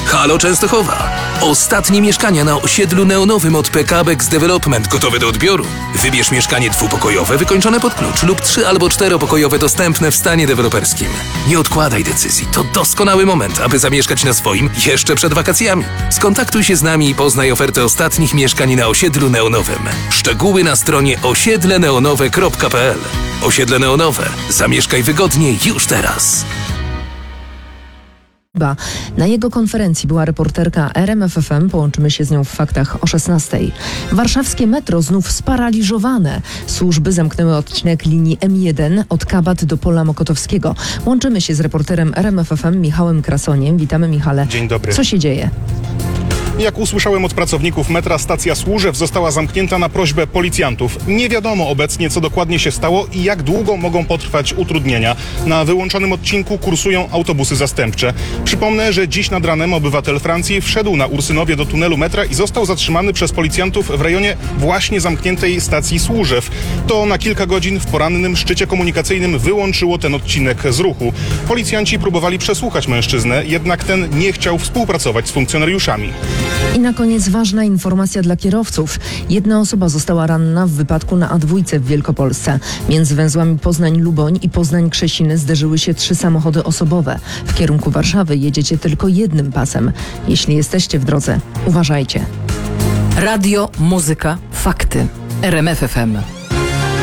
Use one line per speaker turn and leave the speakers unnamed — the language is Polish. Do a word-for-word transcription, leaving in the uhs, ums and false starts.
Halo Częstochowa. Ostatnie mieszkania na osiedlu neonowym od P K Bex Development gotowe do odbioru. Wybierz mieszkanie dwupokojowe wykończone pod klucz lub trzy albo czteropokojowe dostępne w stanie deweloperskim. Nie odkładaj decyzji. To doskonały moment, aby zamieszkać na swoim jeszcze przed wakacjami. Skontaktuj się z nami i poznaj ofertę ostatnich mieszkań na osiedlu neonowym. Szczegóły na stronie osiedle neonowe kropka p l. Osiedle Neonowe. Zamieszkaj wygodnie już teraz.
Na jego konferencji była reporterka R M F F M. Połączymy się z nią w faktach o szesnastej. Warszawskie metro znów sparaliżowane. Służby zamknęły odcinek linii M jeden od Kabat do Pola Mokotowskiego. Łączymy się z reporterem R M F F M Michałem Krasoniem. Witamy, Michale.
Dzień dobry.
Co się dzieje?
Jak usłyszałem od pracowników metra, stacja Służew została zamknięta na prośbę policjantów. Nie wiadomo obecnie, co dokładnie się stało i jak długo mogą potrwać utrudnienia. Na wyłączonym odcinku kursują autobusy zastępcze. Przypomnę, że dziś nad ranem obywatel Francji wszedł na Ursynowie do tunelu metra i został zatrzymany przez policjantów w rejonie właśnie zamkniętej stacji Służew. To na kilka godzin w porannym szczycie komunikacyjnym wyłączyło ten odcinek z ruchu. Policjanci próbowali przesłuchać mężczyznę, jednak ten nie chciał współpracować z funkcjonariuszami.
I na koniec ważna informacja dla kierowców. Jedna osoba została ranna w wypadku na A dwa w Wielkopolsce. Między węzłami Poznań-Luboń i Poznań-Krzesiny zderzyły się trzy samochody osobowe. W kierunku Warszawy jedziecie tylko jednym pasem. Jeśli jesteście w drodze, uważajcie.
Radio, muzyka, fakty. R M F F M.